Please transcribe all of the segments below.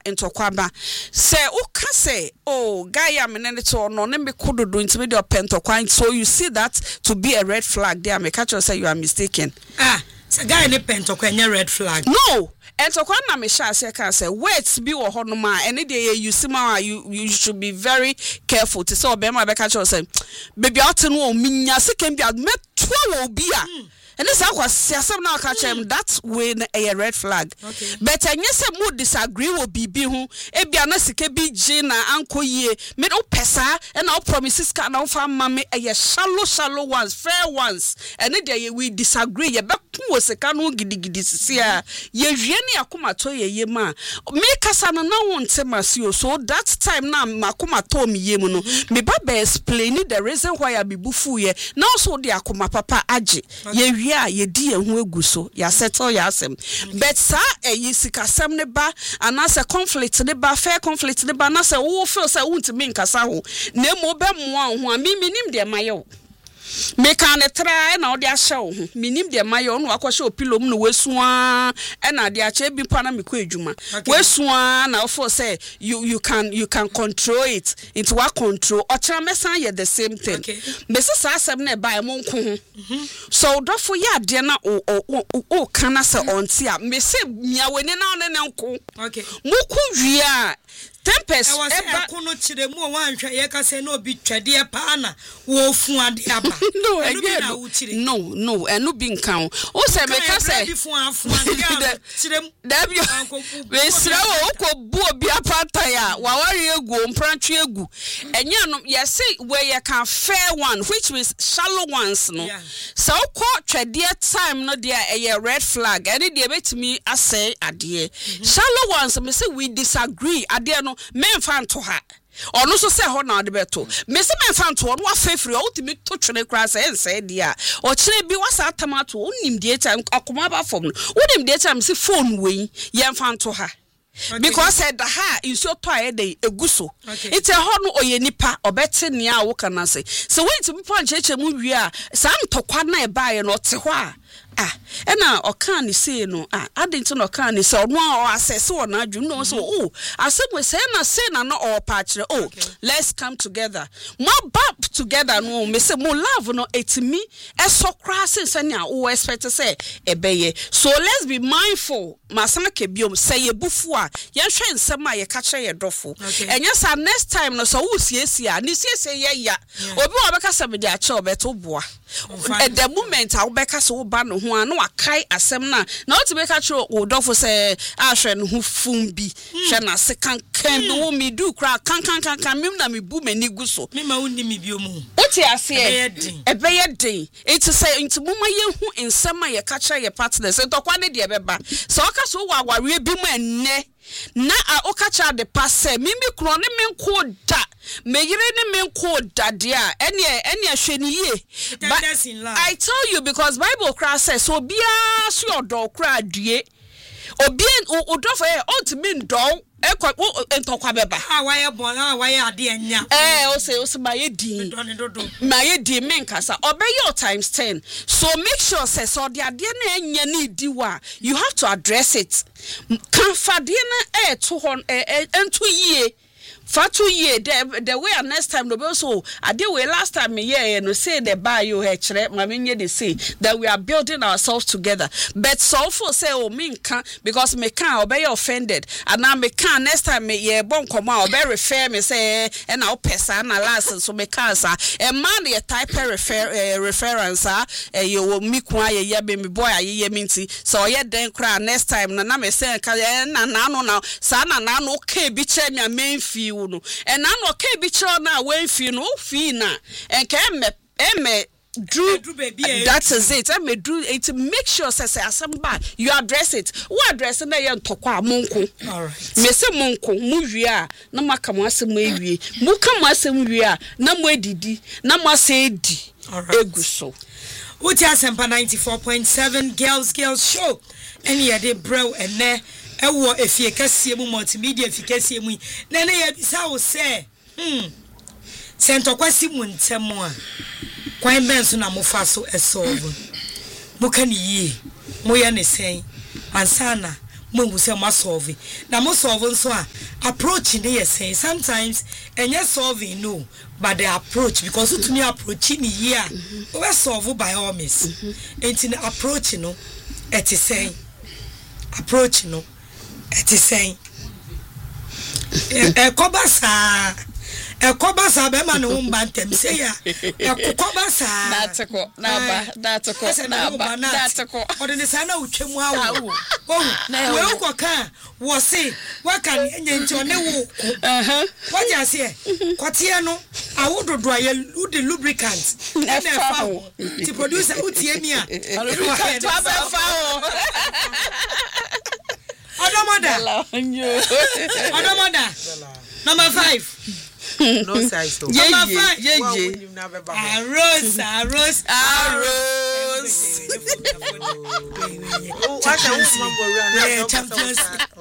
entokwaba se uka se oh guy am nene to no ne me kododo ntimi de opentokwan so you see that to be a red flag there me catch you say you are mistaken so guy ne pentokwan red flag no entokwan na me sha say can say wait be wo hono ma ene de you see ma you should be very careful to say obema be catch you say baby out no minya se can be meto wo bi a and this was now catch him that way a red flag. Okay. But I guess I would disagree with BB who Ebiana Sikebi Jina Uncle Ye made no pesa and our promises can now find mammy a shallow ones, fair ones. And then we disagree. Ye back was a canoe giddy ye Jenny Akuma toye ye ma. Make us an unknown temasio so that time now Makuma told me yemuno. Me baba explain the reason why I be bufu ye. Now so the Akuma papa aji. Ye ye di ehun eguso ya settle ya asem but sa yisikasem ne ba anase conflict ne ba fair conflict ne ba na se wo feel say wuntimi nkasa ho na mo be mo ho a mi nim de maye me kan try na odi ahye wo ho minim de maye no akwhye opilom no wesua e na de ache bi pa na me ko edwuma wesua na ofo say you can control it into what control ochra mesan ye the same thing me se sa asem na ba mo nko ho so dofo ya de na o kana se onti a me se miaweni na ne nko muku wi a Tempest eba kono chire mu wanhwa ye ka se na obi twade pa na wo fu ade aba no enu bi nkan o se me ka se we sira wo ko bu obi apata ya wa wari egu mprantu egu enya no ye say we ye can fair one which means shallow ones no so ko twade time no there a red flag any dey betimi asay ade shallow ones me say we disagree ade no men fan to ha ono so say ho na de beto me se men fan to no afefiri o timi to twene kra say ense dia o kire bi wasa tomato onim de time akoma ba fom no onim de time se phone we yen fan to ha because said the ha is your toy day eguso it's a hono oye nipa obete nea wo kana say so when to people cheche mu wi a sam tokwa na e ba ye no te ho a ena okan ni say no adent no okan ni say no assess wo na adwum no so asem we say na no or patch let's come together more bump together no me say mo love no etimi eso kra sense na wo expect say ebeye so let's be mindful masana ke biom say yebufu a ye hwe nsem a ye ka kire ye dofo enya sa next time no so wo siesia ni siesia ye ya obi wo beka se me dia che obeto boa at the moment I beka so ba no ho an wakai asem na what be ka kire wo dofo say ahwe no ho fum bi hwe na se kan bi wo mi du kra kan mim na me bu mani gu so me ma wonni mi biom oti ase ebeye den it say into mama ye hu nsem a ye ka kire ye partners entokwa ne de beba so ka so wa aware bi mu enne na okacha de passe mimi kro ne menko da meyire ne menko da dia ene ahwani ye but I tell you because Bible cra says so bia so odo kra due obi odofo ultimate do entokwa beba waye bon waye ade anya o say maye din menkasa obey times 10 so make sure say so de ade na anya na di wa you have to address it kan fade na to hon entu yie fatu ye the way next time no be so ade we last time me here no say the buy you he kire ma me nye dey say that we are building ourselves together but so for say o me nka because me can obey offended and now me can next time me ye bon koma obey refer me say and now person na last so me can sa e man the type reference you me kwa ye be me boy ye minti so ye den kra next time na me say na no na sa na no okay bi che me main fee no and na no okay bi che na we fee no fee na and can me Drew baby that is it I may do it to make sure say asamba you address it who address na ye ntokwa monko all right me se monko mu wi a na maka mo asem ewie mu ka mo asem wi a na mo edidi na mo ase edi eguso Uti Asempa 94.7 girls show any ye de bro ene ewo efie kase mu multimedia efie mu na na ye bisa wo say sentokwasi mu ntem a kwan benso na mofa so esolve muka ni yi moya ne sen ansana mo say ma solve na mo solve so approach dey say sometimes enye solving no but the approach because to me approach ni here we solve by all means enti na approach no et say approach no et say Ekobasa be ma no mba ntem say ya ekobasa that's odene sa na utwemu awo we ukoka wo se waka enye nti one wo waja se kotie no awododo aye the lubricant na fa ti producer utie mi a lubricant afa Odomoda number 5 no size so number 5 Arose champions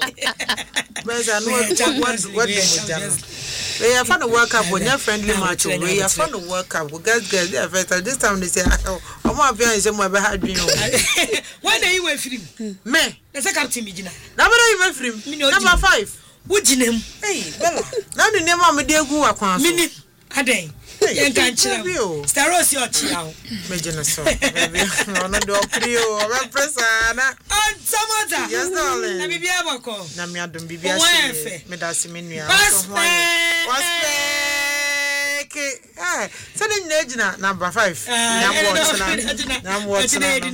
we are fun to work up when you're friendly match. We are fun to work up. Girls, they are first. This time they say, "I'm not feeling some more bad dream." Why do you wait for him? Me, there's a captain, Mijina. Number 5. What's your name? Hey, Bella. Now the name of me dear go across. Minute, Ade. Staros your child. Major so. Baby, no do prio. I'm presana. And some yes, darling. Na bibi abako. Na me adum bibi ase. Me da se me nua. Ah, so the negina number 5. Number 5.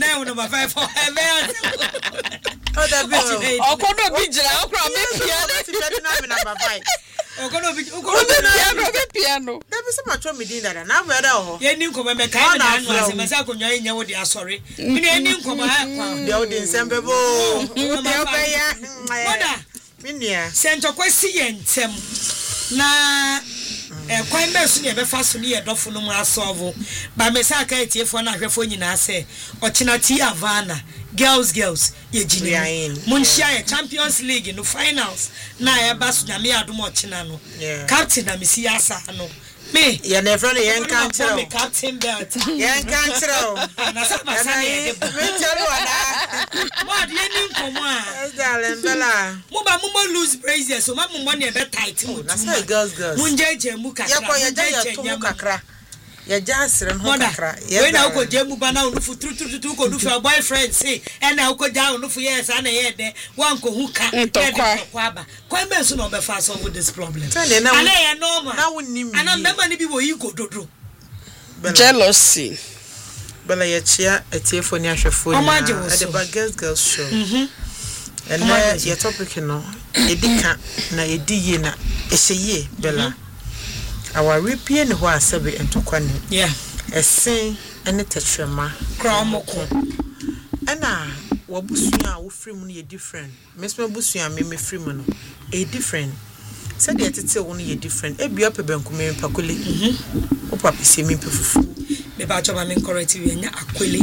Oh, that be. Oh, kono bi jira, okra be piano. Number 5. Okono bi piano. That be so much me din that na we da ho. Ye ni nko me kai na anu ase me sa konwa nya wo de asori. Me na ni nko ma ha kwa. De o de nsembe bo. De o be ya. Moda. Me nia. Sento kwesi ye ntem. Na kwan be so ne be fa so ne ye dofo no mu asolve. Ba me sa ka etiefo na hwefo nyina se. Ochina ti Havana. Girls ye jine munshia Champions League no finals na ya basu na me adom ochina no captain na mesi asa no me ye never yen kan chiro me captain belt yen kan chiro na sa ba sa ye me chiro ada mo de ni nkomo a darling Bella mo ba mo lose braces so ma mo ne be tight mo na say girls munjeje mu kakra ye ko ye kakra ya jasre no kakra we na uko jemu bana unufu tru ko nufu boyfriend say na uko ja unufu yes ana ye de wan ko huka kwaba kwa me so no be fa solve this problem ana ye normal na wonnim ana mbema ni bi wo yi gododo jealousy Bella ye chia etiefo ni ahwefo ni e de ba girls show and your topic no edika na ediye na ehye Bella our repeat ne ho asabe entokwane esen ene tetwema kramoko ana wabusua wo free mu no different mesma busua me free mu no different said the tete wo no different ebia pe benku me pakole o papa se me pefufu me ba choba me correct we nya akole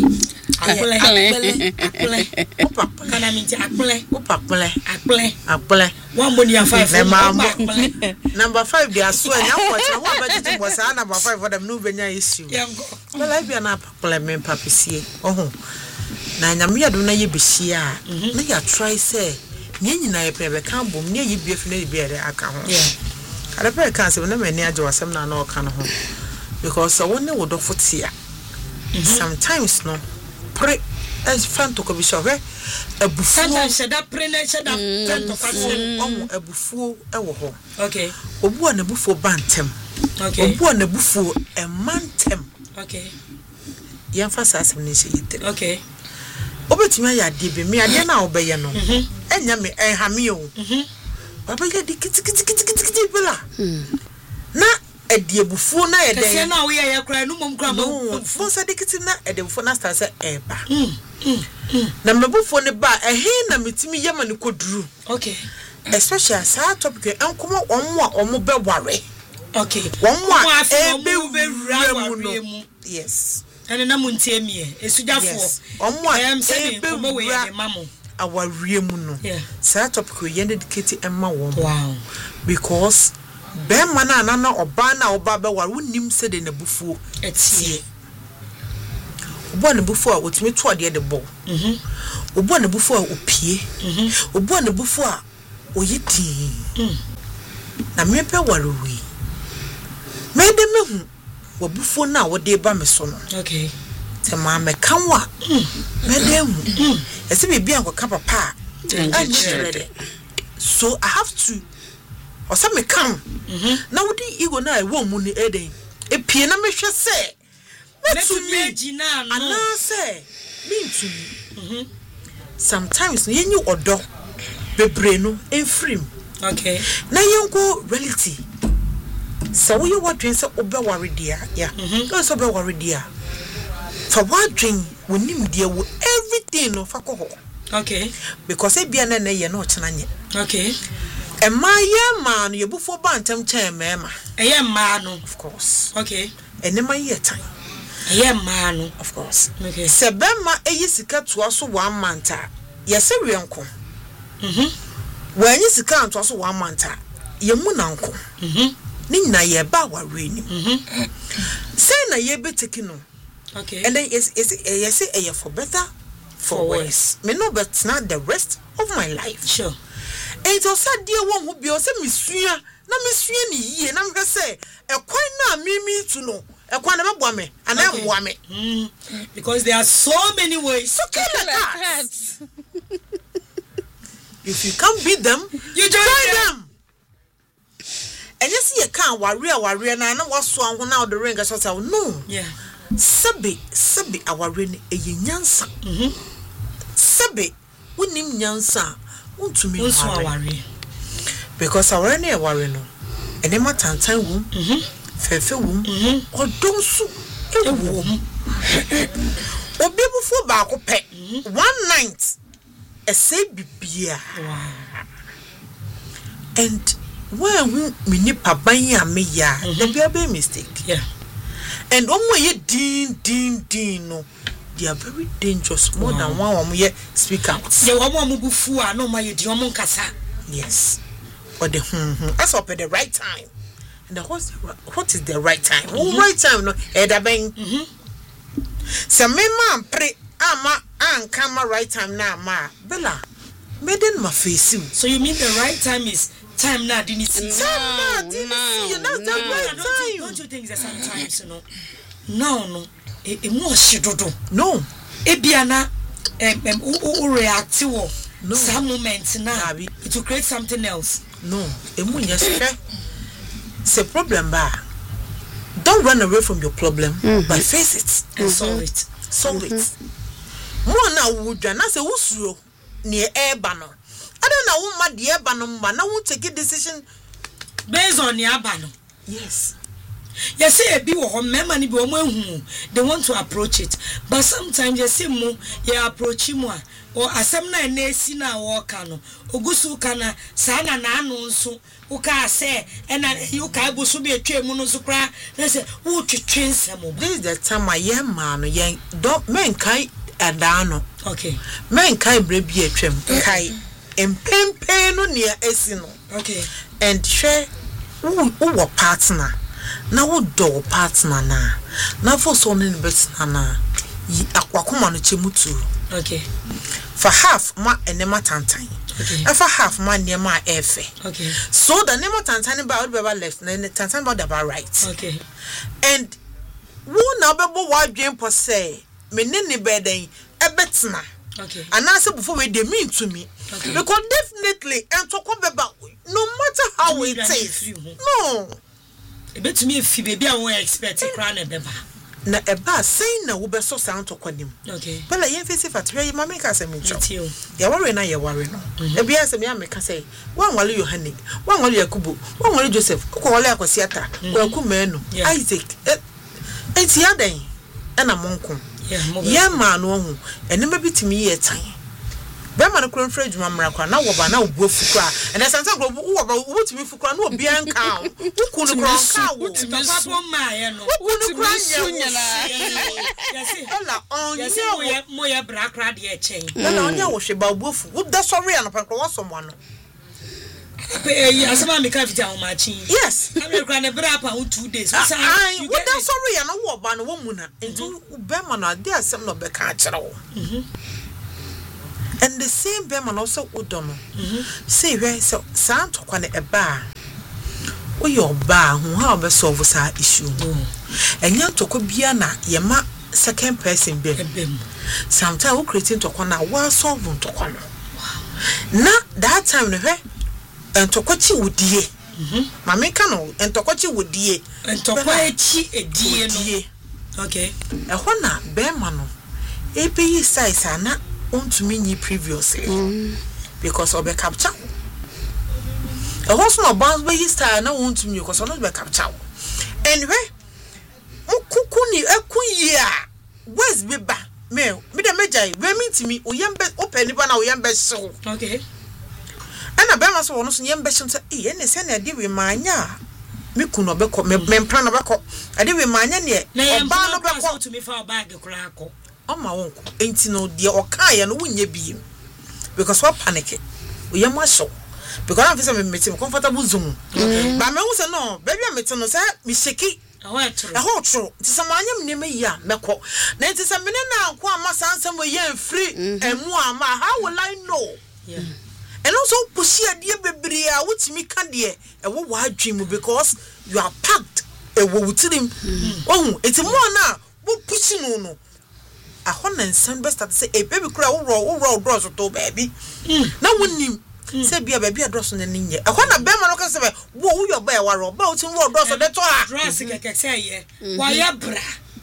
opa kana minti akole one money and 5 number 5 they are so nya watch na wa budget was number 5 for them no benya issue well I be na akole me papa sie ohun na nyame yado na ye behia na ya try say nye nyina ye pe be kan bom ne ye biafu na ye biere aka ho ara pe kan se na me ni age wasem na na o kan ho because so won ne wodo fotia sometimes no pre as fan to ko bi so abufu sometimes sheda pre na sheda fan to ka so abufu e wo ho okay obu na abufu bantem okay obu na abufu e mantem okay yemfa sasem ne shi yite okay obetumi ya de be me ade na obeye no enya me hame o baba ya de kiti bela na ediebufu na ede kase na we ya kra no mom kra mo fo sa de kiti na ediebufu na start say eba na mebufu ne ba ehe na metimi yema ne koduru okay especially sa topic enkomo omo be ware okay omo ebe wura mu yes and na muntie mie esujafo omo ebe mo we de mamo awarie mu no sa topic we dedicate emma won wow because be man na oba na oba be ware wonim se de na bufuo etie One before what me to the ball. One before opie. One before oyiti. Na me pe worry. Me de me hu before now what dey ba me so no. Okay. Te ma me kan wa. Me de hu. E se be bia nkoka papa. So I have to or some me come. Now what ego na e wo mu ni eden. E pie na me hwe se. To me Gina no say mean to me. Sometimes you odo bebre no enfrim. Okay. Na yenko reality. So you what dream say obe worry dia. Yeah. Don't so be worry dia. For what dream we nim dia wo everything no fa ko. Okay. Because e bia na na ye no chena nye. Okay. E ma ye ma no ye bufo bantam chen mema. E ye ma no of course. Okay. E ne ma ye time. Yeah, man, of course. Okay. Sebema eyisika to aso 1 month. Yese wenko. When you sika to aso 1 month. Ye mu nanko. Ni na ye ba ware ni. Say na ye be taking no. Okay. And then yes for better for worse. Me no but not the rest of my life. Sure. And so sad dear one who be o say misua na misua ni ye na me say e kwan na me to know. Because there are so many ways to kill the cats. If you can't beat them, you join them. And you see a can warrior na was one now the ring as well. No, yeah. Sabi our ring a nyansa. Sabi unim nyansa unto me worry. Because our ring a warrior no. And then my tantan womb. Fefe wom odonsu ewom obi bufo ba ko pe 1 night e say bibia and when who me nipa ban ya me ya there be mistake yeah and omo ye din no they are very dangerous more than one omo ye speak out ye omo bufu a no ma ye di omo nkasa yes but the that's up at the right time. And what is the right time? Right time no edabeng. Se me man pre ama an kama right time na ma bella meden ma face you. So you mean the right time is time na didn't see? Time na didn't see. That's the right time. Don't you think that sometimes no e mo shidodo. No. E bia na react wo no some moment na it will create something else. No. E mo nyeshe. It's a problem, ba. Don't run away from your problem, but face it and solve it. Solve it. More now would na say usuro near air banner. I don't know what the air banner, but now won't take a decision based on the air banner. Yes. You say a bit of memory, they want to approach it, but sometimes you see more, you approach him or asemna nesi na wakano, Ogusu kana sana na anonsu, uka say, and you can busu be a train monosukra. They say, who to train some of this? The time I am man, young don't men kai adano. Okay, men kai brebi a trim kai and pen no near esino. Okay, and share who partner. Na wo do partner na for so ne best na akwakoma no chemutu. Okay, for half ma enema tantan. Okay, and for half ma nema efe. Okay, so the nema tantan ba would be left na the tantan ba about right. Okay, and wo na bebo wadwen po say me ne beden ebetna. Okay, and answer before we they mean to me. Okay, because definitely and talk about no matter how it is. No. Bet me if baby I won't expect a crown and beba. Na eba saying na wo be so sound to kwanim. Okay. But like you face fatria you make us a mincho. You. Ya worry na ya worry no. E bia se me ameka say, "Wan wale Yohane, wan wale Yakubu, wan wale Joseph, ko wale Akwasiata, ko ku menu, Isaac." Enti adan e na monko. Yeah, man no hu. Ene ma bitimi ye tan. Be man kro mfra adwuma mra kwa na wo ba na obu afukra. And sansa kro wo ba wo timi fukra na obi anka. Wo ku no kro ka wo. Papa ma ye no. Wo ku no kro nya. Yes. Ela on ye mo ye bra kra de e chen. Ela on ye wo hwe ba obu afu. Wo da sorry an pa kro wo somo no. asama me ka fiti ahomachi yes ame kra ne bra pa 2 days what that sorry ya no wo ba no wo mu na enti be ma no ade asem no be ka akere wo and the same be ma no so odo no say we so san to kwa ne eba wo yo ba ho ha be solve sa issue enya to ko bia na ye ma second person be sometimes we creating to kwa na wa solve to kwa no na that time no he entokwachi wodie mama ka no entokwachi wodie entokwachi edie no okay ehwo na be ma no ebeyi size ana ontumi nyi previously because obe capture ehwo so no bounce be style na ontumi because no be capture anyway okuku ni ekuyi a wes be ba me de mejai we mitimi oyembe open ba na oyembe so okay ana be ma so wono so yembe shim say e ne se na de we manya me kuno be ko me mpra na be ko ade we manya ne oba no be ko to me for bag kura ko o ma wonko enti no de o kan ye no wonye bi because what panic oyem aso because am feel me meeting comfortable zone ba me hu say no baby am meeting no say me sheki eho tro ti samanya me me ya meko na enti se me na anko amasansam we ye free emu ama how will I know yeah and also push ade bebre a wutimi ka de e wo wa dream because you are packed e wo wutirim ohun enti mo na wo push no ahona nsem best start say e baby kura wo ro draw so to baby na wonim say bia baby address no nye ahona be ma no ka say wo yo ba e waro ba utim ro draw so de to a draw keke say ye wa ya bra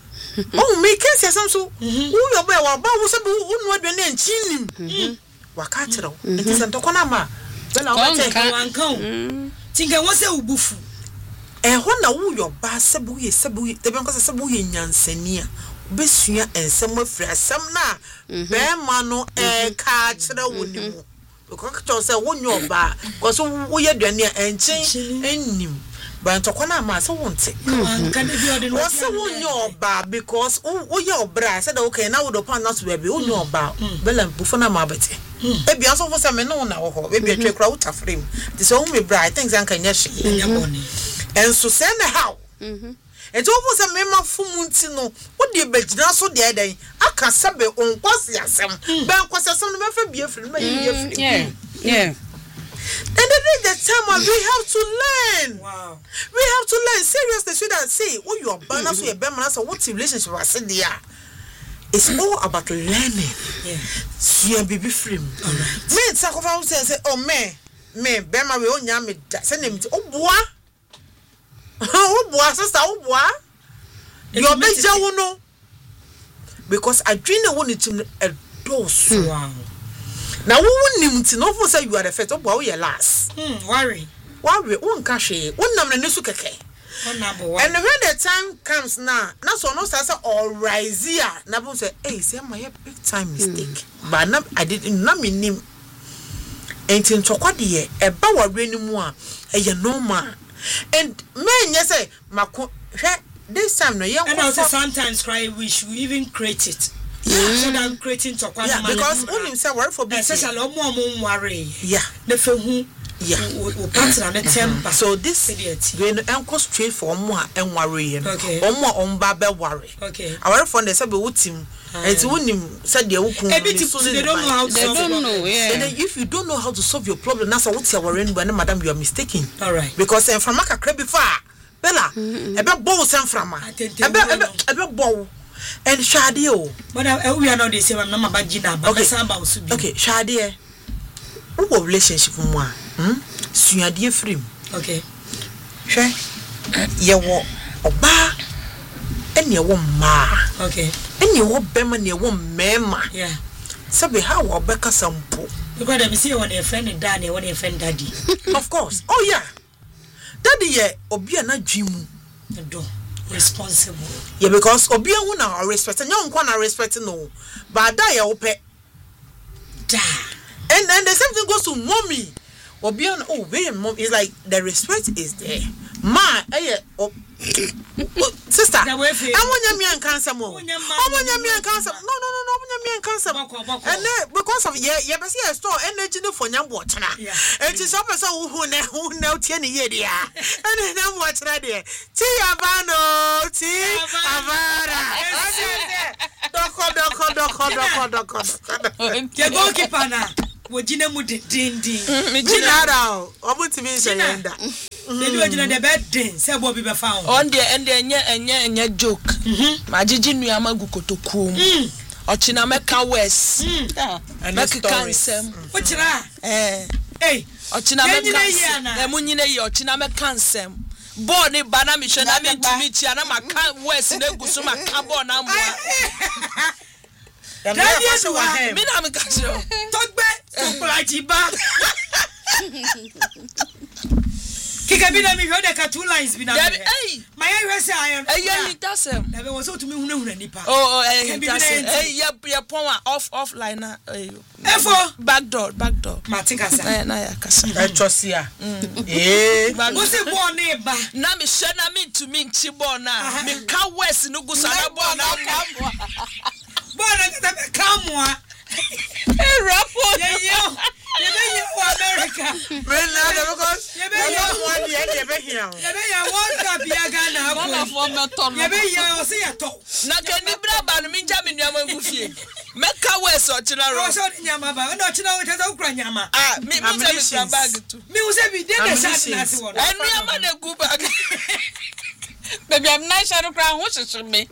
oh me can say some so wo yo ba e waro ba wo say wo nu aduane anchinim waka kire wo enti se ntoko na ma be na wo take wankan tinga wo se ubufu ehona wo yo ba sebu ye de ben ko se sebu ye nyansani a besua ensem afri asem na be ma no ka kire wo ni mu because to say wo nyo ba because wo ye duane enchin ennim ba ntoko na ma se wo nte wankan de bi ode no wo se wo nyo ba because wo ye obra say that okay na wo do pan not we be wo nyo ba bela bufo na ma bete ebi aso for say me no na wo ho ebi atwe kra wo ta frame this one me bra I think zanka nya hye and so say na how eto wo say me ma fumunti no wo de begina so de den aka sabe onkwase asem ben kwase asem no me fa bia frame ma ye frame yeah and the time we have to learn. Wow. We have to learn seriously so that say oh you are banner so your bema so what relationship was there. It's all about learning. Yeah. So you be free. All right. Me sakofa say oh me bema we onya me da say na me oboa. Oboa sister oboa. You be jawo no. Because I dream won it to a dose. Wow. Now who wouldn't no for say you are the first oboa we last. Worry won ka hwe wonnam na nesu keke and when the time comes now na so no say all rise here na bo say hey say my big time mistake but na I didn't na me nim entin tokwa de e ba ware ni mu a e normal and men yes say mako hwe this time no and also sometimes cry we should even create it so that creating tokwa yeah, because only say worry for business especially omo worry yeah the fehu yeah partner na temper so this we no enko straight for omo a enware no omo omba be worry okay our friend they say be wutim enti wonim say de wukun they don't know how to solve yeah and if you don't know how to solve your problem that's what you are worrying about madam you are mistaken all right because from maka crab before bella ebe bow sem frama ebe bow and shade o but we are not the same na mabagina ba samba usubi okay shade wo relationship mu a suade frame okay hwe ye wo oba ene wo ma okay ene wo bema ne wo mema yeah sabe how wo beka sampo because them say when your friend daddy when your friend daddy of course oh yeah daddy ye obi na dwimu do responsible yeah because obi hu na respect nyo nkwa na respect no but da ye wo pe da and then the same thing goes to mommy obi on oh wait mom is like the respect is there ma sister amonya mi anka nsem o amonya mi anka nsem no nyame cancer and because of ye be see store energy no for nyam bochana and so person who na tie ne ye dia and na bochana dia ti abano ti abara doko ke goalkeeper na wojina mu din me jina ra obutimi nse yenda They do the bad thing. Say Bobby be found. On the and the joke. Majiji nuyama gukotokum. Ochina meka west. And make cancel. Ochira. Hey. Ochina meka. Emunyine ye ochina meka cancel. Bo ni bana mi hwe na me timi tia na maka west na gusu maka bo na mboa. Me na me ka sho. Togbe Soplajiba. Kika bi na mi hwe de 2 lines bi na me. My area say I am. Tasem. Na be wo so tumi huna nipa. Oh, tasem. Ya pon off line na. Efo back door. Matika sa. Na ya kasa. Echosia. Wo se bo na ba. Na me hwe na me tumi nchi bo na. Me ka west no gusa na bo na ka. Bo na ka kamwa. Rapo. Yeah. You America. Because you be here. One cup Yagana. One for Meton. You be here, see a top. Na kendi braba no minja me nyama gufie. Meka west o china ro. So nyama ba. No china we tata ukra nyama. Me say bag too. Me say be dey the shot na si won. Enu ama na gu bag. Baby, I'm not sure to cry. What's it me?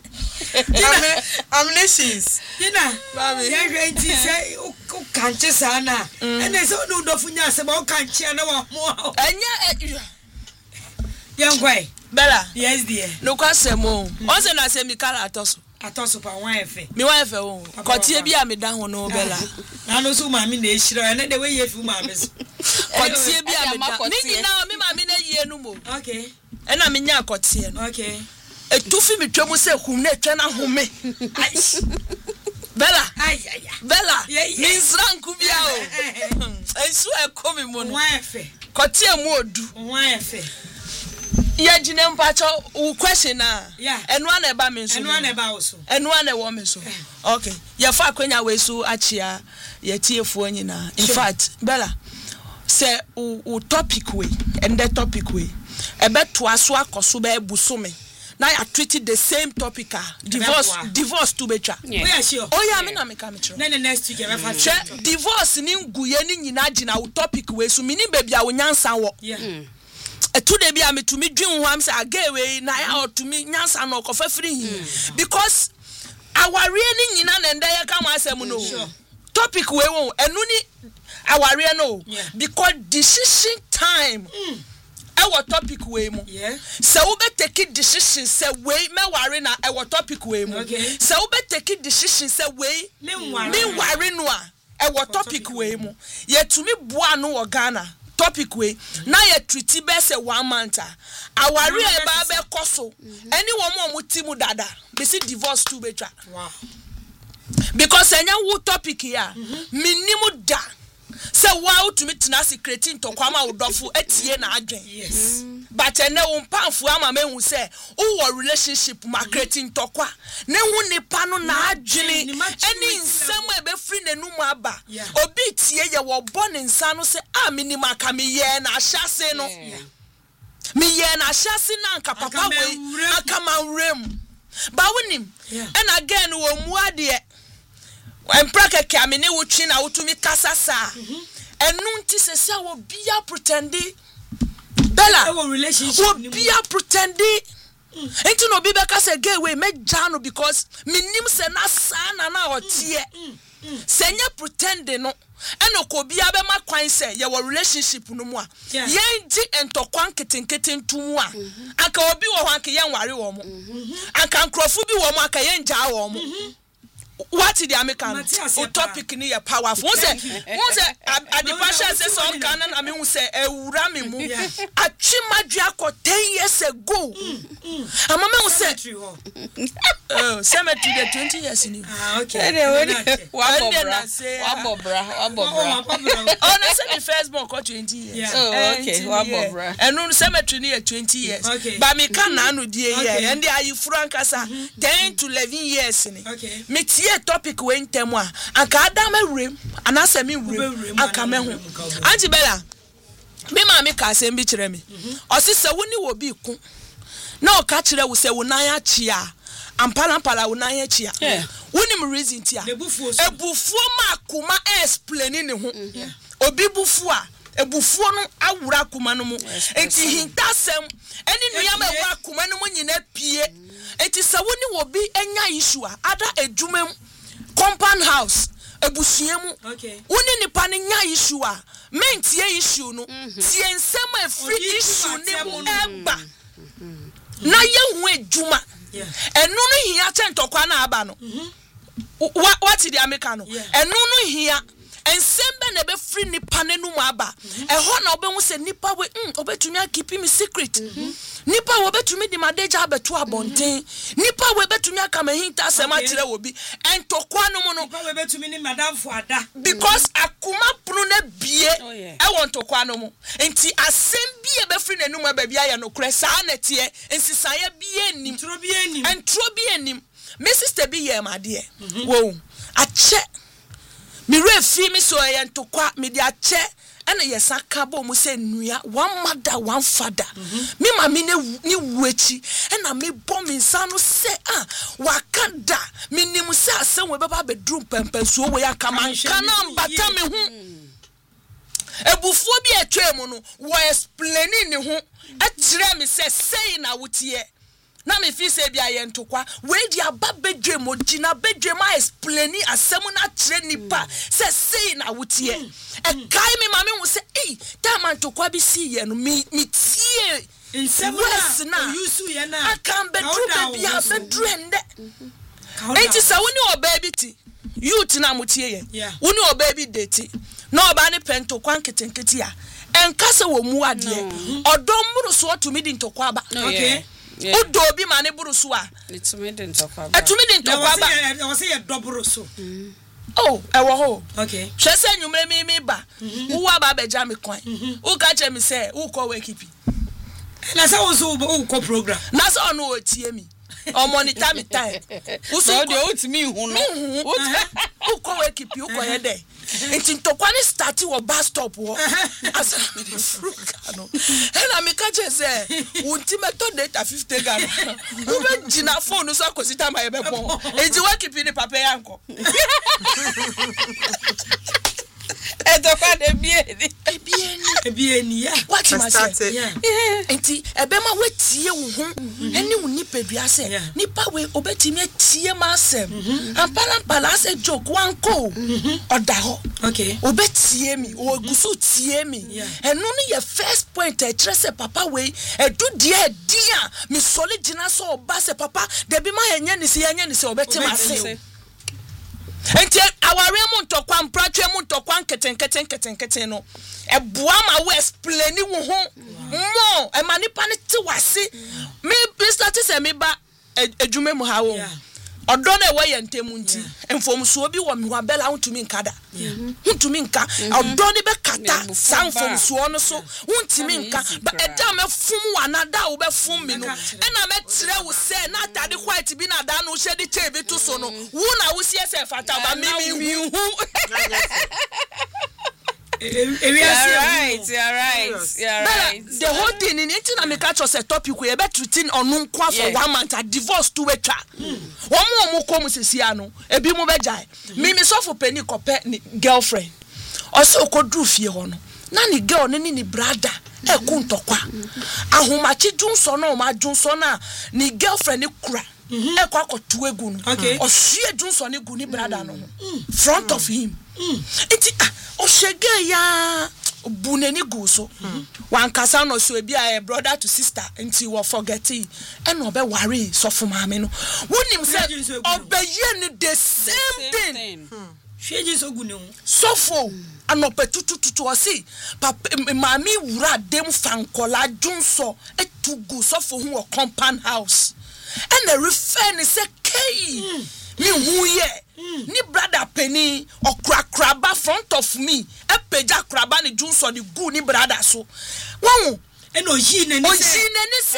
Amnesties. Dina. Ya genti say kanche sana. And so no do funya se ba kanche na wa mo. Enya Yangwai. Bella. Yes dear. No kwasem o. O se na se mi kala atoso pa wan efe. Mi wan efe o. Kotie bi a me dan ho no Bella. Na no so ma mi na ehira na de we ye fi ma me so. Kotie bi a me dan. Ni na mi ma mi na yie no mo. Okay. Ena me nya kotie no. Okay. Etufi mi twemu se hum na etwa na home. Bella. Bella. Ni zranku bia o. Ensu ekomi mo no. Wan efe. Kotie mu odu. Wan efe. Ya jine mpacho u question na. Enu ana eba me so. Enu ana eba wo so. Enu ana wo me so. Okay. Ya fa kwanya we so achia ya tiefo nyina. In fact, Bella say u topic we and the topic we ebe to aso akoso be busome. Now I treated the same topic divorce to betra. Yeah, sure. Oh yeah, me na me come true. Then next week divorce ni nguye ni nyina gina u topic we so mini baby a wonyansa wo. Yeah. Etu de bia me tumi dwin ho am say agawe na ya otumi nyansa no kofa free hin because aware ni nyina na nda ya kam asem no. Topic we won enu ni aware no because decision time. Our topic way mo. Yeah. So we be take decision say way me worry na our topic way mo. Okay. So we be take decision say way me worry no our topic way mo. Ye to me boa no wo Ghana topic way. Na ye treaty be say 1 month. Our worry e ba be koso. Anyone mo timu dada. Be see divorce to betra. Wow. Because enya wo topic here. Minimu da. Say wow to me tenasi creating to kwama udofo etie na adwen. Yes. But ene wo mpamfo ama mehu say wo relationship ma creating to kwa. Ne hu nipa no na adwene eni nsam e be free nenum aba. Obi tie ye wo born nsa no say minima ka me ye na ahyase no. Me ye na ahyase na nka papa we akama wrem. Ba wonim. And again wo mu ade Emprake ke amene wo twi na wotumi kasasa. Enu nti sese wo bia pretendi. Bella wo relationship wo bia pretendi. Enti no bi be kase gay we me jano because minim se na sana na otie. Senya pretending no eno ko bia be ma kwan se ye wo relationship no mu a. Yenji entokwan ketenketen tumu a. Aka obi wo ho aka yen ware wo mo. Aka nkrofo bi wo mo aka yen ja wo mo. What is the American topic near powerful? Who say at the passion says some canon, I mean, who say a rami mu a chimadraco 10 years ago. A mama who said, cemetery the 20 years in you. Okay, honestly, first born got 20 years. Oh, okay, and no cemetery near 20 years. But me can nano dear, and they are you frankasa 10 to 11 years in it. Okay, Metia yɛ topic we ntɛm a anka adam awurem anasɛ me wurem anka me ho anti bella me ma me ka asɛm bi kyerɛ me ɔsi sɛ woni wo bi ku na ɔka kyerɛ wo sɛ wo nan akyia ampala wo nan akyia wonim reason tia ebufuo ma akoma explain ne ho obi bufu a ebufuo no awura akoma no mu enti hintasɛm ɛne nnuama ɛwɔ akoma no mu nyina pie enti sɛ woni wo bi anya issue a ada adwuma mu compound house ebusua mu woni nipa ne nya issue a mentie issue no tie nsɛm a free issue ne mu ɛba na yehu adwuma ɛno no hia kyɛntɔkwa na aba no what the American ɛno no hia ensem na be free nipa ne no mu aba ɛhɔ na obehu se nipa we obetumi keep me secret nipa we obetumi di madeja abeto abonten nipa we obetumi aka mahinta asem akyerɛ wo bi entokwa no mu no nipa we obetumi ni madam fo ada because akuma pru na bie ɛwɔ ntokwa no mu enti asem bie be free n'anum aba bia ya no kure saa na tie ensisaye bie nim entro bie nim me sister bi ye made wo ache mi refi mi so ye ntokwa mi di ache ena yesaka bo mu se nua one mother one father mi ma mi ni wuachi ena mi bom nsa no se wakada mi nim se asem we baba bedrum pempensuo we aka manka na mbata me hu ebufuo bi etwe mu no wo explaining ne ho ekyere mi se sei na wotie na me fi se bia ye ntokwa we di aba bedwe mo gina bedwe ma explain asem na kire nipa se sei na wotie e kai me ma me hu se time ntokwa bi si ye no mi tie nsem na yusu ye na aka bedru bia bedru ende enti se woni oba bi ti youth na motie ye woni oba bi date na oba ne pentokwa nketenketi a enka se wo mu ade odom muru so otumi di ntokwa ba okay Udo bi mane burusu a etumi di ntokwa ba o se ye dobrusu oh ewo ho okay hwe se nwumre mi ba wo aba beja me kwan wo ka che mi se wo ko we kipi na se wo so wo ko program na se ono otie mi o monitor me time wo so de otimi hu no wo ko we kipi wo ko ye de enti ntokwa ni start wo bus stop wo asa me dey fruka no ena me ka che se wo ntimeto data 50 Ghana wo be gina phone so akosita ma ye be pon enti wa kipi ni papa yanko edokwa de bieni ya what you must say enti ebema wetie wo ho ene wo nipa dua se nipa we obetimi atie ma asem ampala se joke wanko oda ho okay obetie mi ogusu tie mi eno no ye first point e kire se papa we edu dia dia mi solid gina so oba se papa de bi ma yenye ni se obetima ase enti aware mu ntokwa mpratwe mu ntokwa nketenketen no eboa ma we explain wo ho mo e manipa ne ti wase me start say me ba adwuma mu ha wo odo na we yentemu nti enfomsuo bi wo me ho abela huntumi nkada huntumi nka odo ne be kata sanfomsuo no so huntumi nka ba eda me fum wanada wo be fum mi no ena me tire wo se na tade white bi na da no hye de bi to so no wo na wo sie se fata ba mi hu You're right. The whole thing in it na me catch us a topic we be treating on kwa for 1 month a divorce to wetra. One mo kom sesia no ebi mo bejai. Me so for penny kope ni girlfriend. Also okodru fie ho no. Na ni girl ni brother e ku ntokwa. Ahomachi junso na o ma junso na ni girlfriend ni kura. E kwa akotu egu no. O hwie junso ni gu ni brother no. Front of him. Iti o shege ya buneni gu so wan kasa no so ebi a brother to sister nti wo forget e no be worry so for mama no wonim say obeye ni the same thing hweje so gu ne ho so for anopetututu o si papa mami wura dem fankola junso etugu so for hu compound house and the refer ni say kei mi hu ye ni brother penny okrakraba front of me e peja kraba ni junso ni gu ni brother so won and oji ne se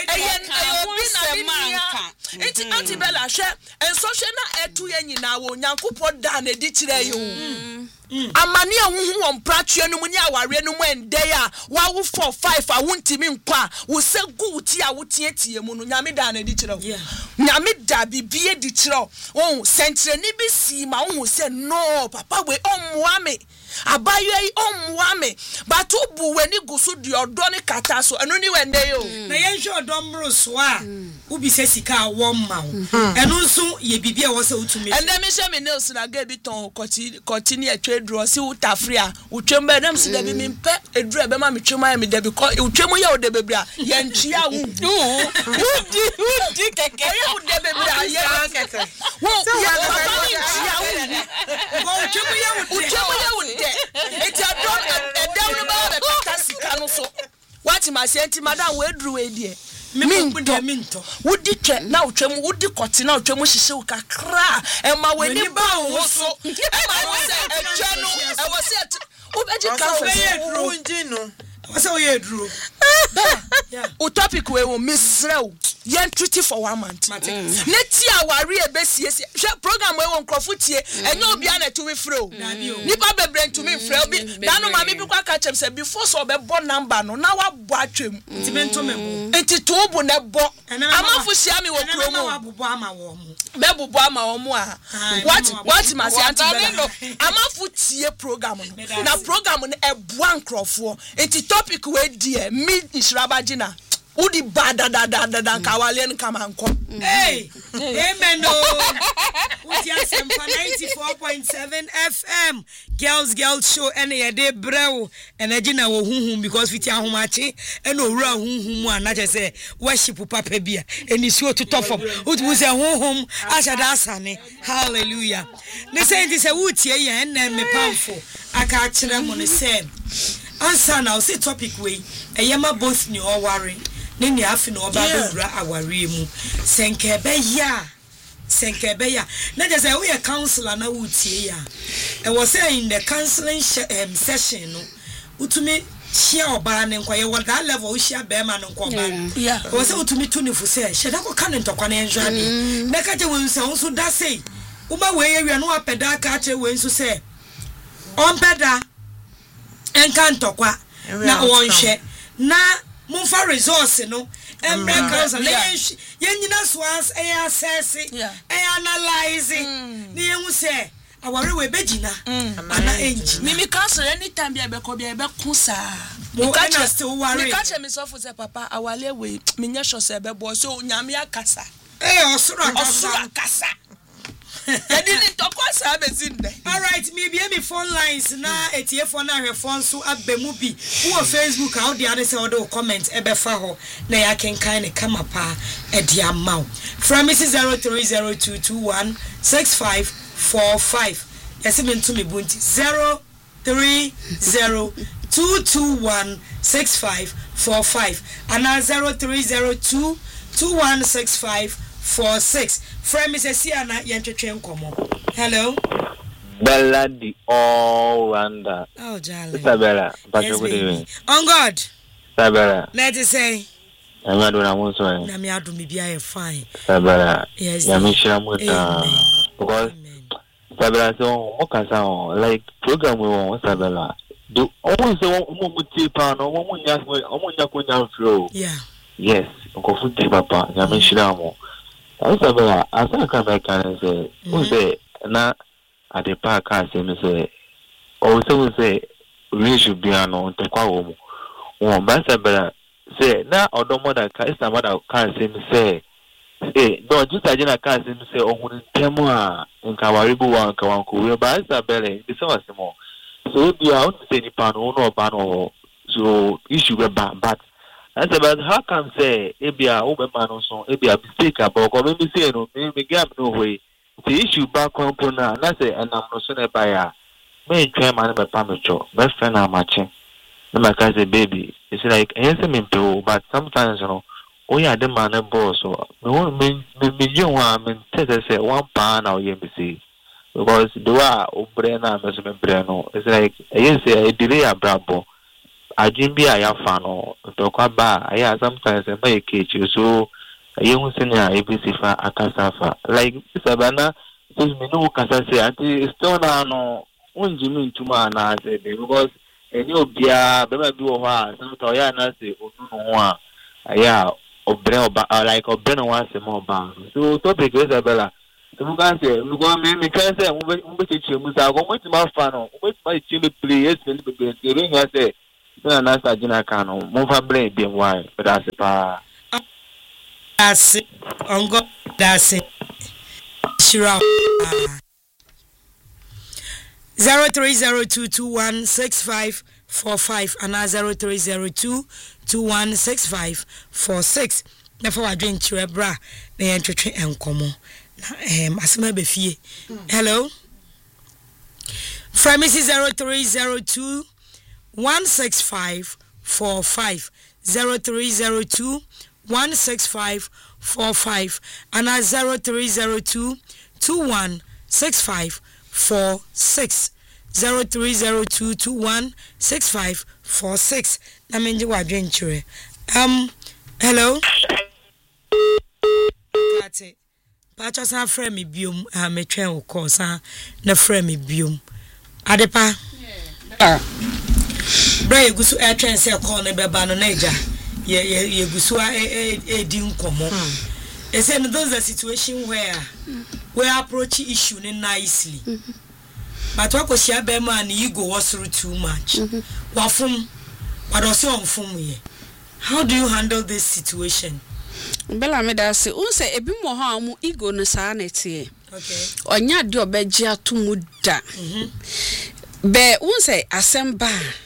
enti antibella hwe enso hwe na etu ye nyina wo nyankopɔ da na di kire yo amane ahuhu won pratwe no mu ni aware no mu ende ya wa wo 4 5 a wontimi nkwa wo se gu wuti a wotiatie mu no nyame da na di kire wo nyame da bibie di kire wo sentre ni bi si ma wo se no papa we ommoa me abayo ommoa me but obu weni gusu di odo ne kata so eno ni wende yo na yenhwe odo mro so a ubi se sika wo ma wo eno nso ye bibia wo se utumi ende me hye me nails na ga bi ton koti ni atwe dro si utafre a utwem ba dem si da bi mempe edru ebe ma me twem ya me da bi utwem ya ode bebra ye ntwia wo udi keke ya ode bebra ye keke wo ya ntwia wo utwem ya ode eti adon edam no ba be kata sika no so wati ma senti madam we dru we die minto wudi twe na utwem wudi koti na utwem hihye wo kakra e ma weni ba wo so e ma wo se etwe no e wo se wo beji ka wo unji no wasa wo ye dru o topic we wo misrew yen treaty for 1 month neti aware e besiesie hwe program we wo nkrofo tie enye obi a na to we frɛ o nipa bebre to me frɛ obi dano ma me bi kwa ka chem se before so be bo number no na wa bo atwem ntimento mebo enti to bu na bo amafo hia me wo kromo abubo ama wo mu be bubo ama wo mu a what ma se antibella amafo tie program no na program no e bo nkrofo enti topic we die mi nshirabagina udi badadadada kawale nkama nko amen no uti asempa 94.7 FM girls show ene ye de brew energy na wo huhum because fiti ahomache ene owura huhum mu anache se worship papa bia eni si ototofom uti mu se huhum ashada asane hallelujah ne say ndi se wutie ye ene me pamfo aka akire mu ne se answer now say topic we eyema both ni o worry nini afi no oba bewura aware mu senkebe ya na just say we a counselor na wutie ya e was saying the counseling session no utumi share oba ne nkwa ye what that level share be ma no nkwa oba e was say utumi tuni fu say she da ko kan ntokwa na enjani na ka je we nso nso da say uba we ye wi no apeda ka che we nso say on peda enka ntokwa na wonhwe na Mumfa resource no emre council yenyina so as assess analyze ni hu say aware we begina ana engi mimi council anytime bia be ko bia be kusa mo na still worry me catch me so for say papa awale we menye sho say be bo so nyame akasa osuro akasa ya didn't talk kwasa bezinde all right me be phone lines na etiefo na hwefo so abemu bi wo Facebook how the other say o comment e be fa ho na ya kenkan ne kama pa e dia maw from Mrs 0302216545 yesi me ntumi bunti 0302216545 ana 0302216546 from Mrs Siana yentwetwe nkomo hello Bella the all-rounder. Oh, darling. Isabella, yes, good evening. On God. Isabella. Let us say. I'm not doing a monster. I'm not doing me fine. Isabella. Yes. I'm not sure because Isabella, so what can sound like program we want Isabella. Do almost one pound or one flow. Yeah. Yes. Go foot papa. I'm sure. Isabella, as I come back and say, who's there? Now. At the park, I say, also say, we should be on the quam. One Bassabella say, now, or no more than Castamada can't say, no, just I didn't can't say, oh, Temoa in Kawaribu and Kawanku, but Isabella, this was more. So, you are to say the pan or no pan or so issue about, but that's about how come say, Abia, Oberman or so, Abia mistake about, or maybe say, no, maybe gap no way. The issue back on Puna, and I say, and I'm not sure by a may try my pamacho, best friend I'm matching. No, my cousin baby. It's like, anything in Peru, but sometimes, you know, we are the man and boss, so no one mean you want to say 1 pound or YMC. Because the way Obrena, Mr. Breno, it's like, I say, a delay a bravo. ajimbi aya fa no to kwa ba aya sometimes e may kechi so ye hu senior ABC fa akasa fa like sabana so me no kasa say ati still na no unjimi ntuma na say because any obia be ma bi wo ha sometimes ya na say onu no ho a aya obre oba like obre no wan say mo ba so topic is abela so we can say we go me can say we chechi mu sa go mo ma fa no we ma chechi be play yes be be ring say na sa jina ka no mo fa brain bi why but that's pa that's ongo that's shira 0302216545 and 0302216546 never wa drink chirebra na yentwetwe enkomo na asema be fie hello from 0302 16545 0302 16545 and 0302 216546 0302 216546 na menje wa adwenture hello kate pacha sa frame me biom me twen wo call sa na frame me biom adepa bra yegusu twen say call na beba no naija yegusu di nkomo e say no those a situation where we approach issue nicely but what was your bema and you go through too much wafum but also on fum ye how do you handle this situation bella me da say unse ebi mo ha mu ego no sa na tie okay onya de obeji atomu da be unse asemba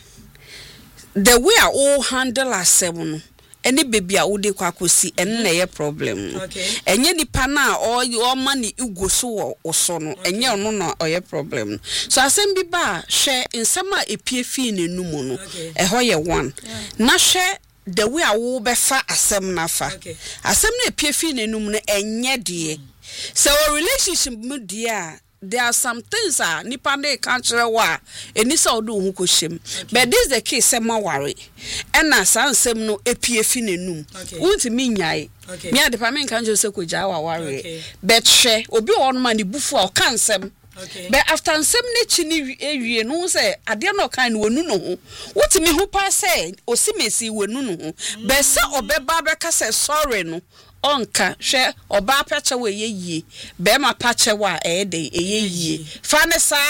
the way I all handle asem no any baby a wode kwakosi enne na ye problem okay enye nipa na o ma ni ego so wo so no enye ono na oye problem so asem bi ba hwe nsem a epie fi nenumu no ho ye one na hwe the way I will be fa asem na fa asem na epie fi nenum no enye de so a relationship mu dia there are some things nipa dey country wa eni so do hu ko shem but this the case say ma worry and na sansem no epie fi nenum wonti mi nyai me ade pa men kan jo se ko ja wa worry but hwe obi won ma ni bufu a kan sem but after nsem ne chi ni ewie no say ade na kan no wonu no ho woti mi hu pa say osimesi wonu no ho but say obeba be ka say sorry no onka hwe oba pache we yeye be ma pache wa de yeye fa ne sa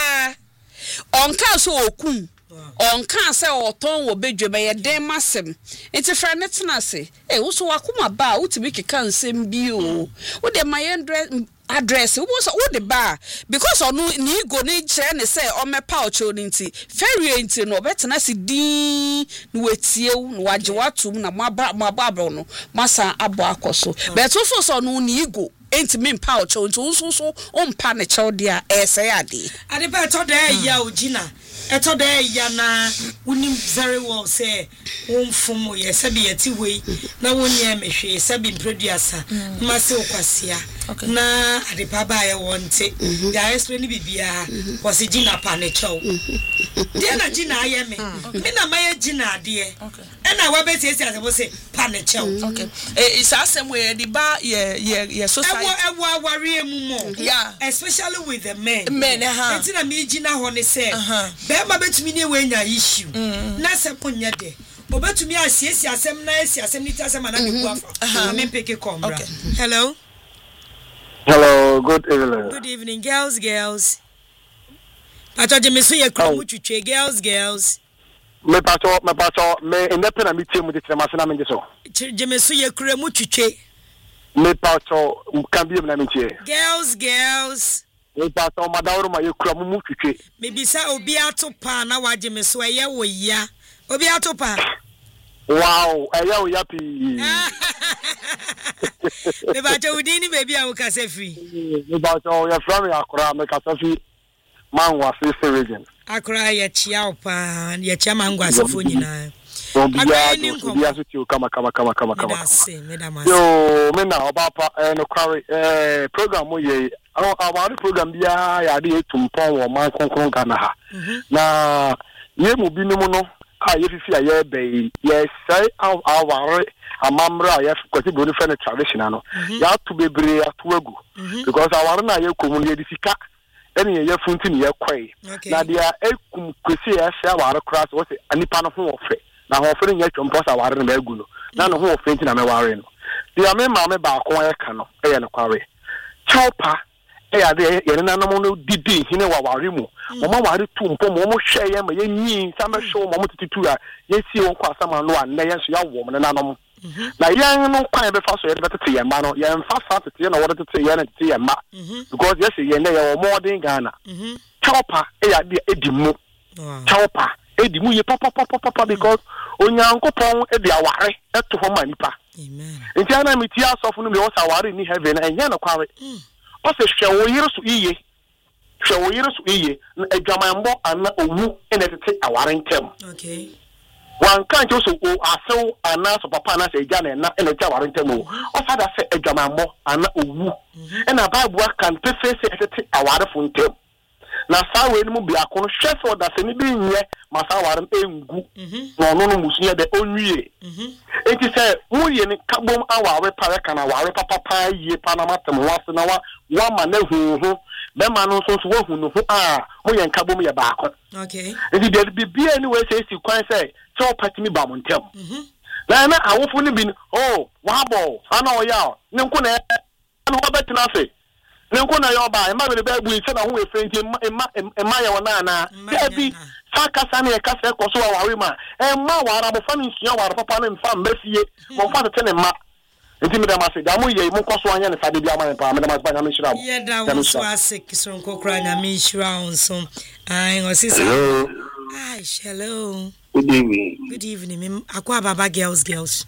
onka so okun onka se oton wo bedwe be ye den masem enti fra ne tena se wo so wakoma ba wotimi keka nsem bi o wo de my address wo so wo de ba because onu ni go ni kire ne se o mepa ocho ni nti ferie nti no betena se din no watiew no wage watum na mababa no masa abo akoso beto so no ni go enti mempa ocho nti so ompa ne chew dia ese ade ba to da ya ogina eto da ya na unim very well say wonfum ye sabi yati wei na wonye mehwe sabi producer ma se okwasia na adepa ba ya wonte ya explain bibia was gina pa ne chew dia na gina aye me na ma ye gina ade e na wa beti esi asebo se pa ne chew okay isa asem we the ba ye society ewo aware emu mo especially with the men enti na me gina ho ne se be ma betumi ne we nya issue na se ponya de obetumi asiesi asem na esi asem ni tasem na me ku afa me peke komra hello good evening. Good evening, girls. Pato je mesu ye kro mu twetwe girls. Me pato me independent na me tie mu de tire masena me so. Je mesu ye kro mu twetwe. Me pato kan bi na me tie. Girls. Me pato madawro ma ye kro mu twetwe. Me bisa obi ato pa na waje mesu ye wo ya. Obi ato pa. Wow, aya o yapi. Me bacho udini baby a ukase free. Me bacho ya from Akra me kasafi manwa se region. Akra ya chia opa, ya chia mangwa sefo nyina. Obiya so ti kama. Yo, me na oba pa no kware program mo ye. Our program bia ya de tumpon wo man konkron kana ha. Na ye mu bi no ye fifi a ye be ye say aware amamra ye kwati boni fe ne traditional no ya to bebre ato agu because aware na ye community di sika ene ye funti ne ye kwai na dia ekum kwesi ye say aware cross wo say anipa no ho ofe na ho ofe nya twompo sa aware ne agu no na no ho ofe nti na me ware no dia me ma me ba ko ye ka no ye ne kware chopa ya de ye na no no didi hine wa ware mu mama ware tu mpo mo hwe ye ma ye nyi sama show mo tititu a ye si won kwa sama no an na ye so ya wo mo na no na ye no kwan be fa so ye betete ye ma no ye mfa sa tete ye na wo tete ye na tete ye ma because yes ye na ye wo modern Ghana chopa ya de edimu chopa edimu ye papa because onyankopon e de aware eto ho manipa amen nti ana meti asofo no me wo sa ware ni heaven enye no kware o se hwe wo yire so iye na adwamanbo ana owu ene tete aware ntem okay wan kan jo so o asew ana so papa na se eja na ene tete aware ntem o sada se adwamanbo ana owu ena bible kan pefe se tete aware fo ntem na sawe ni mu bia ko no hwe so da se ni bi nye masa aware engu no musuye de onwie enti se mu ye ni kabom aware pare kana aware papa ye panamatem wase na wa ma na hu be ma no so wo hu no hu mu ye nkabom ye ba ko okay enti de bibia ni we se si kwan se so patimi ba mo ntem na awofo ni bi wa bo ana o ya ne nko na no obetina se ne nko na yo ba e ma be be bu se na hu e frenti ma ye wona na bi fakasa na kasa ko so waware ma ma wara mo fa nsuya wara papa na mfa mbafie mo fa tete ne ma enti me da ma se da mo ye mo ko so anya ne fa de bi ama pa me da ma ba nya me shira ye da wo so asik so nko kra nya me shira onso ai ngosisa ai hello good evening me akwa baba girls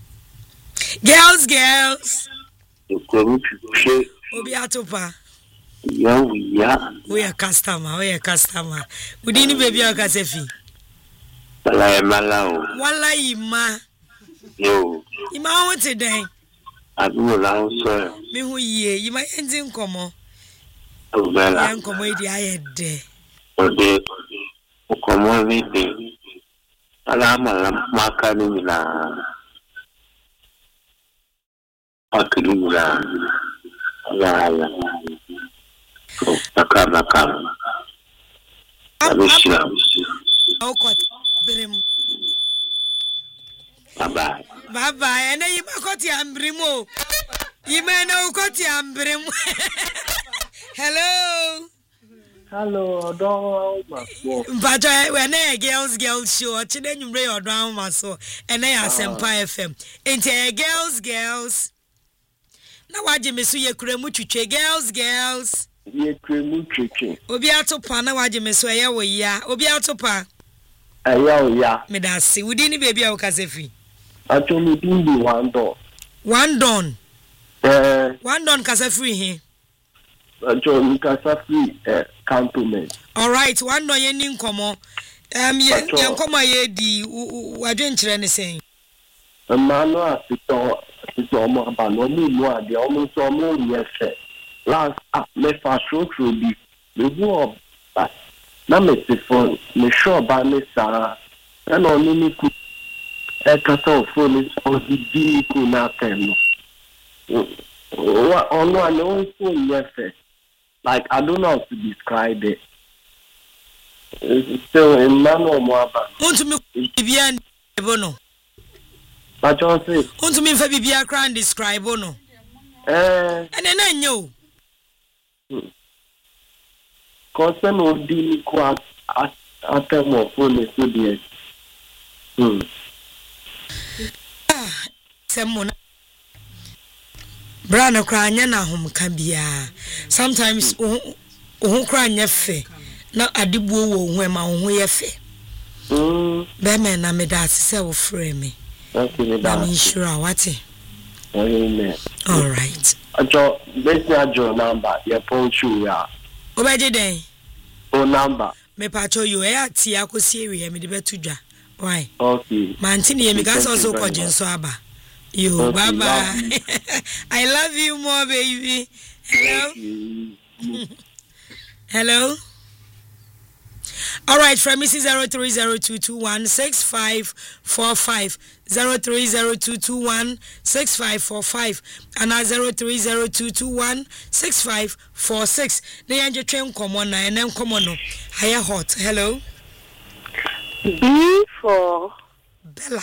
obi atopa we are customer udini baby akasefi wala ima yo ima wote den adu la so me hu ye ima enzi nkomo obela nkomo idi ayede ode nkomo ni de ala maka ni na akilura ala Nakam. Bye. And then you makoti ambrimo. You may know koti ambrimo. Hello, don't. But when a girls show, then you bring your down muscle, and they are Sempa FM. Into girls. Now, why do you miss your cremuche girls? Ye cremuche. Obi atopa na waje meso ya wo ya. Obi atopa. Aya wo ya. Me da se. Wudi ni baby a wo kasefi. Acho me din bi one don. One don kasefi he. Acho mi kasefi cantonment. All right, one don ye ni nkomo. Ye nkomo ye di wadwe nkyere ne sen. Mano asito mo ba no mu ade o mo so mo yefe. Last me fast road bi me go up na me phone me sure ba me sa na no ni ku e ka so phone o di ku na tem on one no phone yes like I don't know how to describe it. It's still in manual mo aba want me bibia bono ba jo say want me fa bibia kran describe bono ene na nyo Kosa no di kwa atemo phone so die. Semona. Brana kra nya na hom ka bia. Sometimes o kra nya fe na adibuo wo hu ma ho ye fe. Be me na me da se wo frɛ me. Okay, da. I'm sure what. Amen. All right. Ajo ajo number your phone shoe ya. Obeje den. O number. Me pacho you e ati akosi ewe me de betudwa. Why? Okay. Mantini ye me ga so ko jinso aba. You okay, bye bye. I love you more baby. Hello. Hello. All right, from Mrs. 0302216545 0302216545 and 0302216546. The angel train come on and then come on. Higher hot. Hello. B for Bella.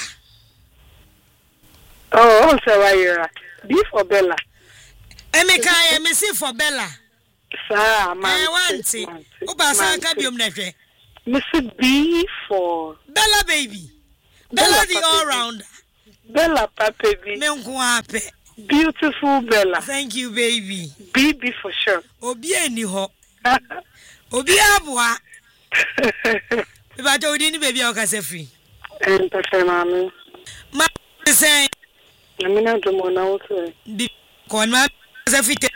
Oh, so why B for Bella. Emeka, I may see for Bella. Sir, I want it. Obasa Kabium Nefe. Mr. B for Bella baby. Bella the all rounder. Bella Papa B. Beautiful Bella. Thank you, baby. B for sure. Obi any ho. Obi abwa. If I told you, baby, I'll say free. And Papa Mammy. Ma say, I mean, I don't want to be con my fit.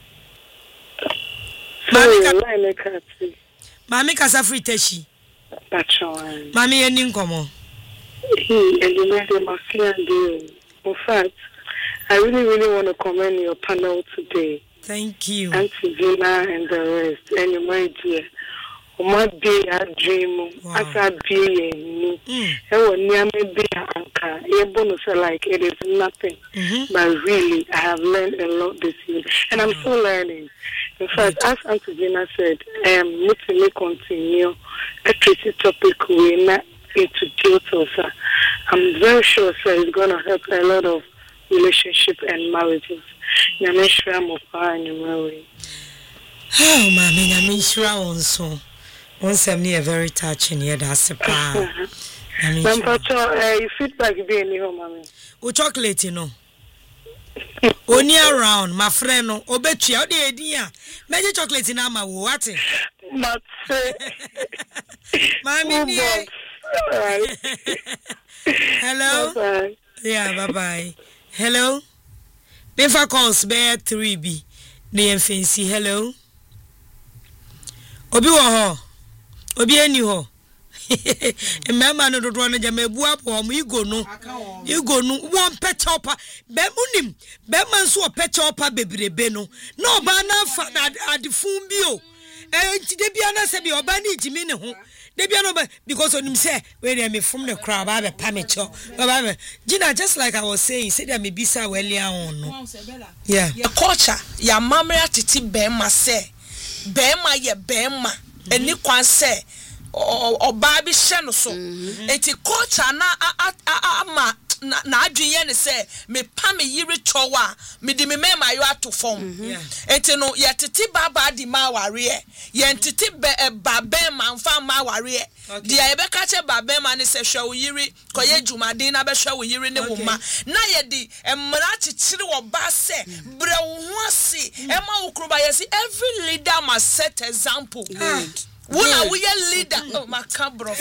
Mammy Casafri Teshi. Mammy and Ninkomo. He and you made him a clear deal. In fact, I really want to commend your panel today. Thank you. Auntie Vina and the rest. And you, my dear. My day I dream as I be me. I will near me be anchor. Able to like it is nothing. But really, I have learned a lot this year. And I'm still learning. In fact, as Auntie Vina said, need to continue a tricky topic we not introduce us. I'm very sure sir, it's going to help a lot of relationship and marriages. I'm sure I'm married. Oh, mommy, I'm sure also. Once I'm near very touching here, that's a power. Feedback be in your mommy. O chocolate, you know. Only around, my friend, Obechi, how the idea? Magic chocolate in Ama, what? Mommy, hello? Bye-bye. Yeah, bye-bye. Hello? Never calls bear 3B. The fancy, hello? Obi wo Obi eni ho. Mama no do no jama ebu apo mo igo no won pechopa be munim be man so pechopa bebrebe no na oba na fa adifun bi o nti de bia na se bi oba ni jimi ne ho de bia no because onim say we dey me from the crowd ba be pamecho ba Gina, just like I was saying, say that me bisa welia on no yeah your culture your mamre titi be ma say be ma ye be ma eni kwan say oba bi hye no so enti culture na ama na adwenye ne se me pa me yiri chowa me di me mema yo atofom enti no ye tete baba di ma ware ye tete babe ma mfa ma ware di ye be ka che babe ma ne se hwe wo yiri koye dwumaden na be hwe wo yiri ne wo ma na ye di emra chichiri wo ba se bre wo ase ema wo kruba ye see every leader must set example. Wuna we a leader. Oh, my cabro.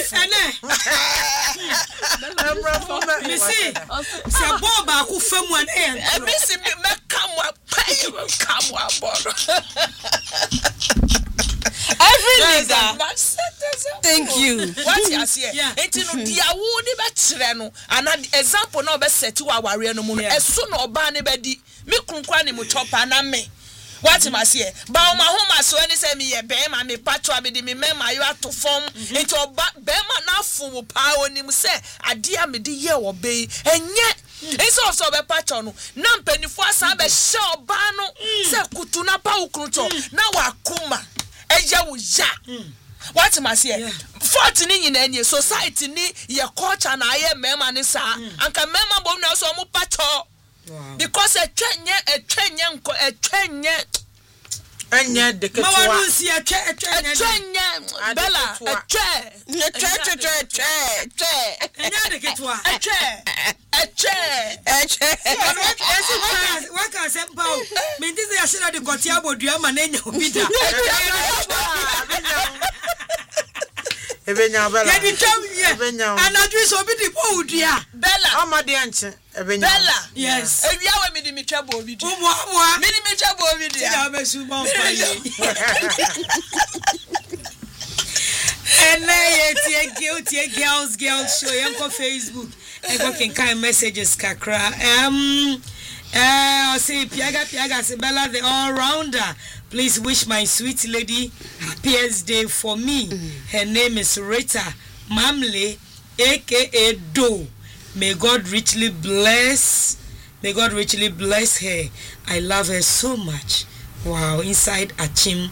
Me see, say Boba who fem one end. Me see me come up, come up. Every leader. Thank you. What you say? Enti no dia wo ni be kire no. Ana example na be set wa ware no mu no. Eso no oba ne be di. Me kunkwa ni mu chopa na me. What you must hear? Ba ma home so any say me ye be ma me patwa be di me mema yo atofom into be ma na fu pa onim say ade a me di ye wo be enye enso of so be patwa no na mpanifo asa be hye oba no say kutu na pa ukruto na wakuma eya wo ya. What you must hear? 40 ni nyina enye society ni ye culture na ye mema ni sa anka mema bom na so mo patwa. Because a trenye Anya de ketwa. Ma wanu si a trenye Bella Anya de ketwa. What can say Paul? Me this is a de kotia bodua ma na nya obida. Ebenya Bella. Ebenya. Anadwi so bi di po udua. Bella. Amade anche. Ebenya. Bella. Yes. Ewia we me di mi twabo obi di. Umwa. Me di mi twabo obi di. Ya be su ma faye. And tie girls show yanko Facebook. I go can kind messages kakra. Say Piaga Sibella, the all-rounder. Please wish my sweet lady happiest day for me. Her name is Rita Mamle, aka Do. May God richly bless her. I love her so much. Wow, inside Achim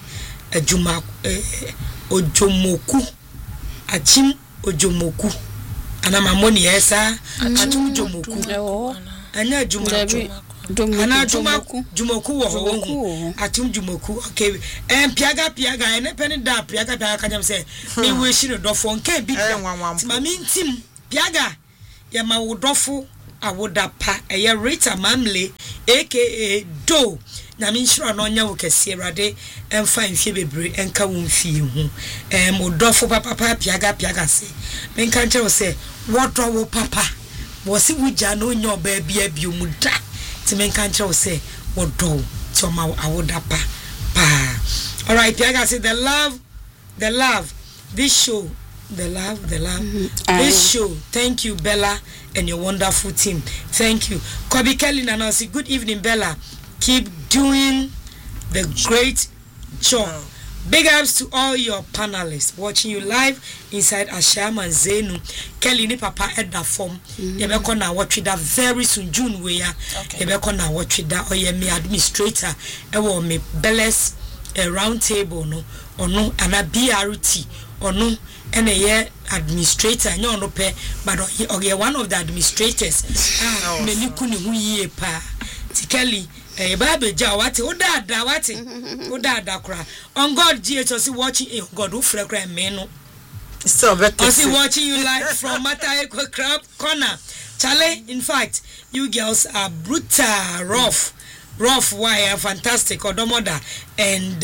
Ojomoku. Achim Ojomoku. Ana mamoni esa Achim Jomoku. Anya Jumoku. Ana Jumoku wo Achim Jumoku. Okay. Piaga ene penny da Piaga kanyam say me wish no dofo nke bi. Mami ntim Piaga ya ma wodofo awodapa eye Rita Mamle aka Do. Na me sure no nya wo kese Awurade emfa mfie bebre enka wo mfie hu modofo papa Piaga se me nka nche wo se wodo wo papa wo si wuja no nya oba bia mu da ti me nka nche wo se wodo ti o ma awodapa pa. All right, Piaga say the love this show, the love this show. Thank you, Bella, and your wonderful team. Thank you. Kobe Kelly Nanasi, good evening, Bella. Keep doing the great job. Big ups to all your panelists watching you live inside Asham and Zenu. Kelly ni papa at that form. Yebeko na watch that very soon June we are. Yebeko na watch that or ye me administrator. Ewo me Bella's round table no or no and a BRT or no and a year administrator no no pay but or one of the administrators. Me ni kuni hu ye pa. Ti Kelly Baby Jawati, Odada cry. On God, GHOC watching God who frequent men. So better. Watching you live from Matai Crab Corner. Charlie, in fact, you girls are brutal, rough, wire, fantastic, Odomoda, and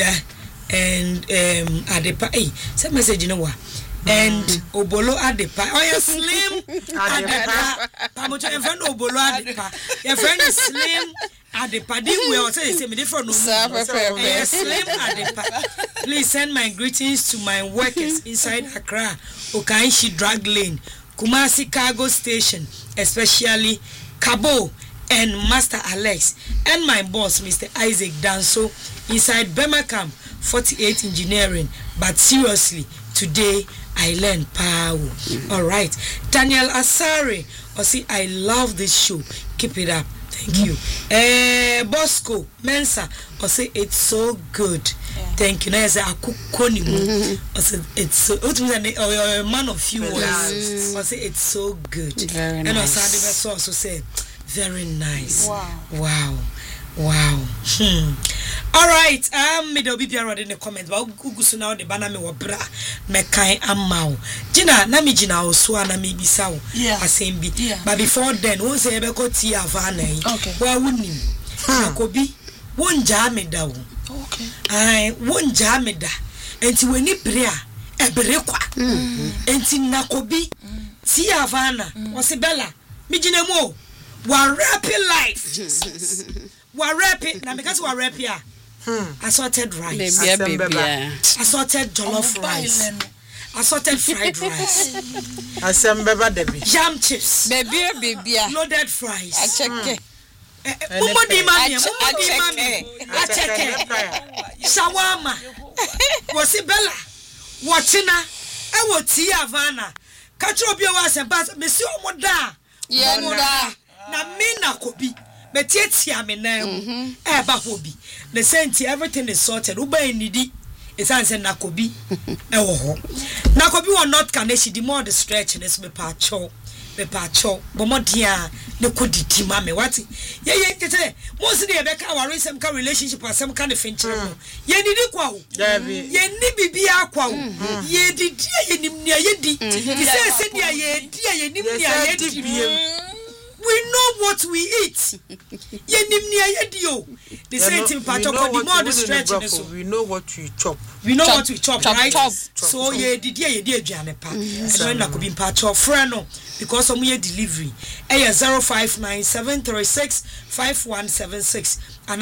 Adepa. Hey, send message you know what? And Obolo Adepa. Oh, you're slim Adepa. Pamocha, your friend Obolo Adepa. Your friend is slim. Adepa, we also say me different. Slim Adepa. Please send my greetings to my workers inside Accra, Okanshi Drag Lane, Kumasi Cargo Station, especially Kabo and Master Alex, and my boss, Mr. Isaac Danso, inside Bemakam 48 Engineering. But seriously, today I learned power. All right, Daniel Asare, I love this show. Keep it up. Thank you. Bosco Mensa, it's so good. Thank you. Now I say akukoni mu. It's so. What means a man of few words. It's so good. Very nice. And also say very nice. Wow. All right. Me do be already in the comments. But ugusu now the bana me wabra me kai amao. Gina na mi gina oso na me bisa wo. Asembi. But before then, won say ebe ko ti avana yi. Wa wunim. Nakobi won ja me da wo. Okay. Ai won ja me da. Enti weni brea ebere kwa. Enti nakobi ti avana. Wo se Bella mi gina mo. Wa rap life. Wa rap na because wa rap ya. Assorted rice, assorted jollof rice, assorted fried rice, jam chips, baby, loaded fries. I check. Shawarma. Was it Bella? Watching her? I would see Havana. Catch up your ass and pass Monsieur Moda. Yeah, na mina kobi. But yet, I mean, Bahobi. The senti everything is sorted. Uba nidi. It's answer Nakobi. Nakobi will not kaneshi the more the stretch and it's me pacho. Bomodia, no could dimame. What? Yeah, most of the Rebecca or some kind relationship or some kind of fincher. Ye did it quo. Ye nibi be aqua. Ye did ye di. He says, ye dear. We know what we eat. The same thing, the more the stretch. We know what we chop. We know what we chop, right? So ye did Janepa. And I could be part of Freno because of your delivery. 0557365176 and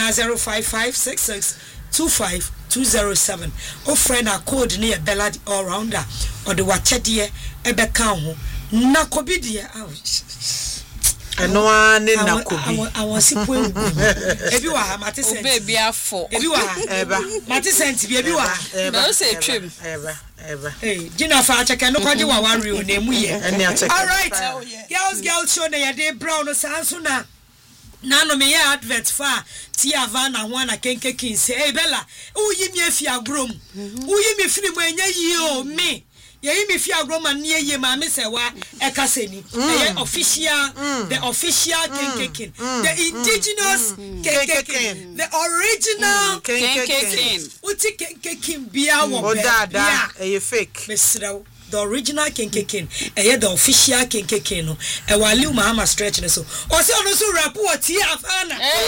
0556625207. Oh, friend, I called near Bella all rounder or the Wachedia Ebekao. Nakobidia. ɛno a ne na ko bi awon sipo ebi wa ha mate sent baby afọ ebi wa ha eba mate sent bi ebi wa ha na o se twem eba Gina fa cheke no kwaje wa worry o na emu ye all right girls show na ye dey brown no sanso na no me ya advert fa tia van na ho na kenke kin say Bella uyi mi afi agrom uyi mi firi mu enya yi o me ye mi fi agrom na ye ma me se wa ekaseni the official kenke the indigenous kenke the original kenke uti kenke bia wo be yeah e fake mesraw the original kenke the official kenke no e wali Muhammad stretch no so o se ono so rap o tia afana